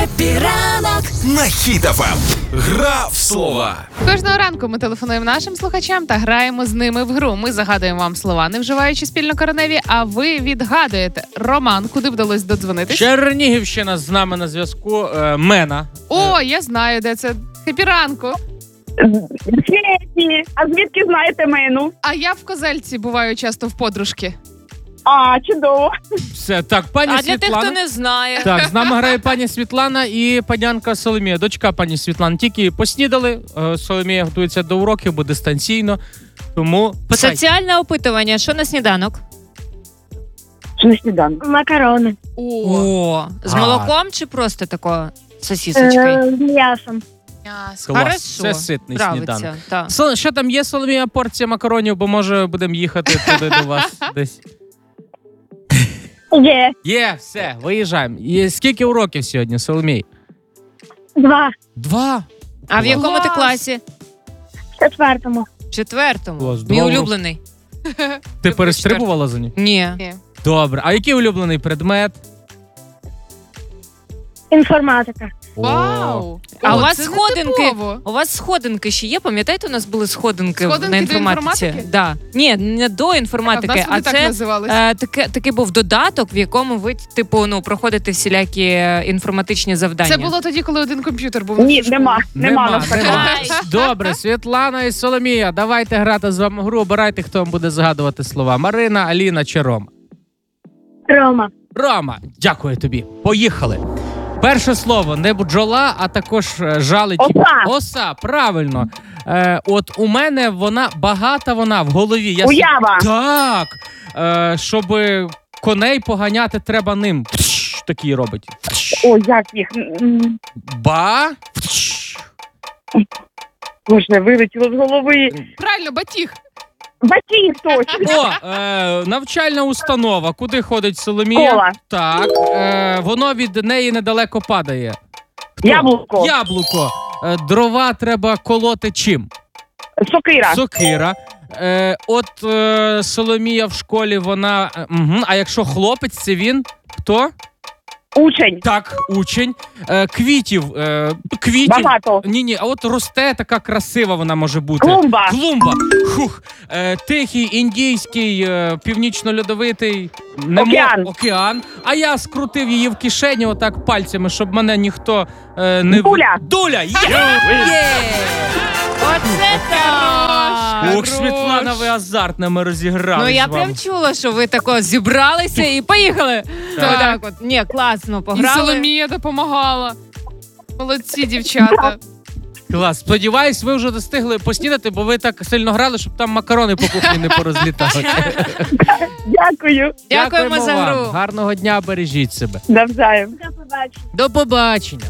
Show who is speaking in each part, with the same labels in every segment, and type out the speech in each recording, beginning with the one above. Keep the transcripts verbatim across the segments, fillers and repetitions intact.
Speaker 1: Хеппі ранок на Хіт еф ем. Гра в слова.
Speaker 2: Кожного ранку ми телефонуємо нашим слухачам та граємо з ними в гру. Ми загадуємо вам слова, не вживаючи спільнокореневі, а ви відгадуєте. Роман, куди вдалося додзвонитись?
Speaker 3: Чернігівщина з нами на зв'язку. Е, Мена.
Speaker 2: О, я знаю, де це. Хеппі ранку.
Speaker 4: Світі, а звідки знаєте мену?
Speaker 2: А я в Козельці буваю часто в подружки.
Speaker 4: А, чудово.
Speaker 3: Все, так, пані
Speaker 5: А для
Speaker 3: Світлана.
Speaker 5: тих, хто не знає.
Speaker 3: Так, з нами грає пані Світлана і панянка Соломія, дочка пані Світлани. Тільки поснідали, е, Соломія готується до уроків, бо дистанційно. Тому питай.
Speaker 5: Соціальне опитування. Що на сніданок?
Speaker 4: Що на сніданок? Макарони.
Speaker 2: О,
Speaker 5: О, з
Speaker 3: А.
Speaker 5: молоком чи просто такою сосісочкою?
Speaker 4: З м'ясом.
Speaker 2: м'ясо.
Speaker 3: Клас,
Speaker 5: Хорошо.
Speaker 3: це ситний
Speaker 5: Нравиться,
Speaker 3: сніданок.
Speaker 5: так.
Speaker 3: Сол- Що там є, Соломія, порція макаронів, бо може будемо їхати туди до вас десь.
Speaker 4: Є.
Speaker 3: Є, все, виїжджаємо. І скільки уроків сьогодні, Соломій?
Speaker 4: Два.
Speaker 3: Два.
Speaker 5: А в якому ти
Speaker 2: Клас.
Speaker 5: класі?
Speaker 4: В четвертому.
Speaker 5: В четвертому.
Speaker 3: Клас,
Speaker 5: Мій
Speaker 3: два
Speaker 5: улюблений.
Speaker 3: Ти перестрибувала за ним?
Speaker 5: Ні.
Speaker 2: Ні.
Speaker 3: Добре. А який улюблений предмет?
Speaker 4: Інформатика.
Speaker 2: Вау!
Speaker 5: А
Speaker 2: О,
Speaker 5: у вас
Speaker 2: це
Speaker 5: сходинки?
Speaker 2: нетипово.
Speaker 5: У вас сходинки ще є? Пам'ятаєте, у нас були сходинки,
Speaker 2: Сходинки
Speaker 5: на
Speaker 2: до
Speaker 5: інформатиці?
Speaker 2: інформатики?
Speaker 5: Да. Ні, не до
Speaker 2: А в
Speaker 5: інформатики,
Speaker 2: нас
Speaker 5: а,
Speaker 2: вони так
Speaker 5: це
Speaker 2: називались.
Speaker 5: е, таке, такий був додаток, в якому ви типу ну проходите всілякі е, інформатичні завдання.
Speaker 2: Це було тоді, коли один комп'ютер був. на
Speaker 4: Ні,
Speaker 2: всю школу.
Speaker 4: нема. Нема нас такого.
Speaker 5: Ай.
Speaker 3: Добре, Світлана і Соломія, давайте грати з вами гру. Обирайте, хто вам буде загадувати слова. Марина, Аліна чи Рома?
Speaker 4: Рома.
Speaker 3: Рома, дякую тобі. Поїхали. Перше слово не бджола, а також е, жалить.
Speaker 4: Оса.
Speaker 3: Оса, правильно. Е, от у мене вона багата, вона в голові. Я с-
Speaker 4: Уява.
Speaker 3: Так. Е, щоб коней поганяти, треба ним. Пш, такий робить. Пш.
Speaker 4: О, як їх. М,
Speaker 3: Ба. Пш.
Speaker 4: Боже, вилетіло з голови.
Speaker 2: Правильно, батіг.
Speaker 4: Батіг точно.
Speaker 3: О, е, навчальна установа. Куди ходить Соломія?
Speaker 4: Школа.
Speaker 3: Так. Е, воно від неї недалеко падає. Хто?
Speaker 4: Яблуко.
Speaker 3: Яблуко. Е, дрова треба колоти чим?
Speaker 4: Сокира.
Speaker 3: Сокира. Е, от е, Соломія в школі, вона... Е, угу. А якщо хлопець, це він? Хто?
Speaker 4: Учень.
Speaker 3: Так, учень. Е, квітів. Е, квітів.
Speaker 4: Багато.
Speaker 3: Ні-ні, а от росте, така красива вона може бути.
Speaker 4: Клумба.
Speaker 3: Клумба. Хух. Е, тихий, індійський, е, північно-льодовитий не мо-
Speaker 4: Океан.
Speaker 3: океан. А я скрутив її в кишені отак пальцями, щоб мене ніхто е, не... в-
Speaker 4: Дуля.
Speaker 3: Дуля! Є!
Speaker 5: Є! Оце так!
Speaker 3: Ох, Світлана, ви азартне, ми розіграли
Speaker 5: Ну я
Speaker 3: з вами.
Speaker 5: прям чула, що ви тако зібралися і поїхали.
Speaker 2: Так.
Speaker 5: Отак от. Ні, класно,
Speaker 2: І
Speaker 5: пограли.
Speaker 2: Соломія допомагала. Молодці, дівчата.
Speaker 3: Клас. Сподіваюсь, ви вже достигли поснідати, бо ви так сильно грали, щоб там макарони по кухні не порозлітали.
Speaker 4: Дякую.
Speaker 5: Дякуємо за
Speaker 3: вам.
Speaker 5: гру.
Speaker 3: Гарного дня, бережіть себе.
Speaker 4: Навзаєм. До побачення.
Speaker 3: До побачення.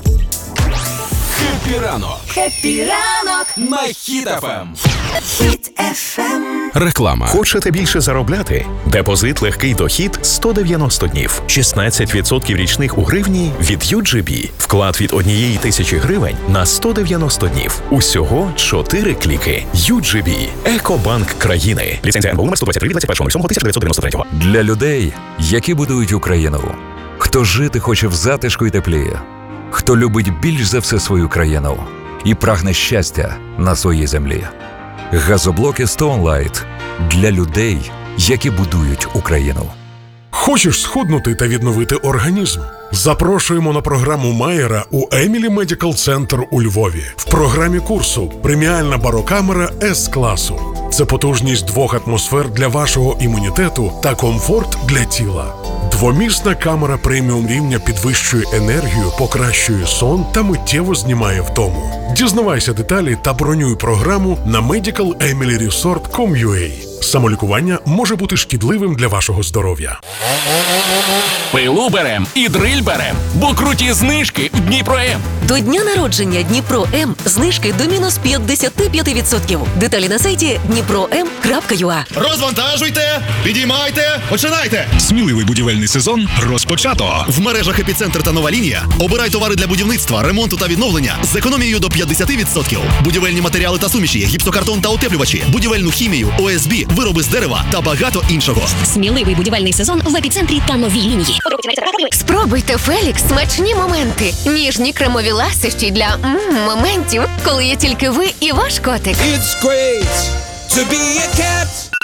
Speaker 1: Хеппі ранок. Хеппі ранок на Хіт еф ем. Хіт еф ем. Реклама.
Speaker 6: Хочете більше заробляти? Депозит легкий дохід сто дев'яносто днів. шістнадцять відсотків річних у гривні від ю джі бі. Вклад від однієї тисячі гривень на сто дев'яносто днів. Усього чотири кліки. ю джі бі. Екобанк країни. Ліцензія ен бе у номер сто двадцять три від двадцять першого лютого тисяча дев'ятсот дев'яносто третього.
Speaker 7: Для людей, які будують Україну. Хто жити хоче в затишку й теплі. Хто любить більш за все свою країну і прагне щастя на своїй землі. Газоблоки Stone Light для людей, які будують Україну.
Speaker 8: Хочеш схуднути та відновити організм? Запрошуємо на програму Майера у Емілі Медикал Центр у Львові. В програмі курсу преміальна барокамера С-класу. Це потужність двох атмосфер для вашого імунітету та комфорт для тіла. Двомісна камера преміум рівня підвищує енергію, покращує сон та миттєво знімає втому. Дізнавайся деталі та бронюй програму на медикал емілі ресорт крапка ком крапка ю а. Самолікування може бути шкідливим для вашого здоров'я.
Speaker 1: Пилу берем і дриль берем, бо круті знижки в Дніпром.
Speaker 9: До дня народження Дніпро М знижки до мінус п'ятдесят п'ять відсотків. Деталі на сайті дніпро ем крапка ю а.
Speaker 10: Розвантажуйте, підіймайте, починайте!
Speaker 11: Сміливий будівельний сезон розпочато.
Speaker 10: В мережах «Епіцентр» та «Нова лінія» обирай товари для будівництва, ремонту та відновлення з економією до п'ятдесят відсотків. Будівельні матеріали та суміші, гіпсокартон та утеплювачі, будівельну хімію, о ес бі, вироби з дерева та багато іншого.
Speaker 12: Сміливий будівельний сезон в «Епіцентрі» та «Новій лінії».
Speaker 13: Спробуйте Фелікс смачні моменти. Ніжні кремові ласощі для м, моментів, коли є тільки ви і ваш котик.
Speaker 1: It's great to be a cat.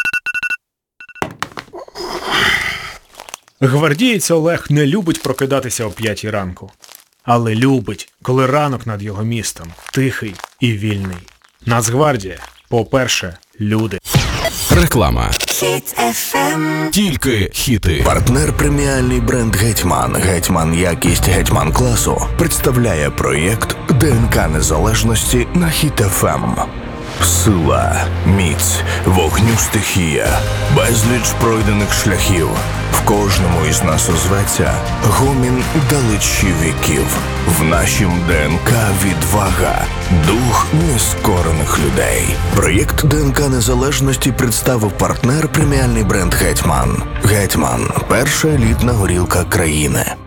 Speaker 14: Гвардієць Олег не любить прокидатися о п'ятій ранку. Але любить, коли ранок над його містом тихий і вільний. Нацгвардія, по-перше, люди.
Speaker 1: Реклама. Хіт еф ем. Тільки хіти.
Speaker 15: Партнер преміальний бренд «Гетьман». «Гетьман» якість «Гетьман» класу представляє проєкт ДНК незалежності на Хіт еф ем. Сила, міць, вогню стихія, безліч пройдених шляхів. В кожному із нас озветься гомін далечі віків. В нашім ДНК відвага, дух нескорених людей. Проєкт ДНК незалежності представив партнер преміальний бренд «Гетьман». «Гетьман» – перша елітна горілка країни.